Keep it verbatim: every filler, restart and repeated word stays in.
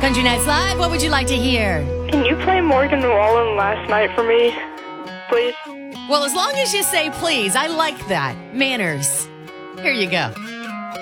Country Nights Live, what would you like to hear? Can you play Morgan Wallen Last Night for me, please? Well, as long as you say please, I like that. Manners. Here you go.